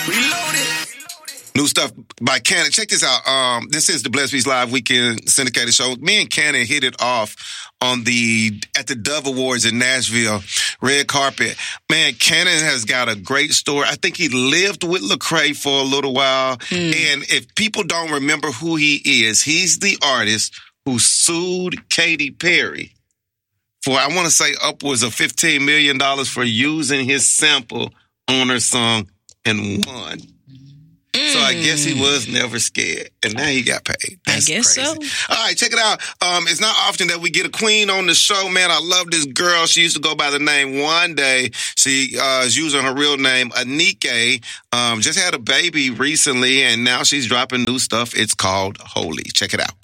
Reloaded. New stuff by Cannon. Check this out. This is the Blessed Beats Live Weekend syndicated show. Me and Cannon hit it off at the Dove Awards in Nashville, red carpet. Man, Cannon has got a great story. I think he lived with Lecrae for a little while. And if people don't remember who he is, he's the artist who sued Katy Perry for, I want to say, upwards of $15 million for using his sample on her song and won. So I guess he was never scared, and now he got paid. That's I guess crazy. so. All right, check it out. It's not often that we get a queen on the show, man. I love this girl. She used to go by the name One Day. She is using her real name, Anike. Just had a baby recently, and now she's dropping new stuff. It's called Holy. Check it out.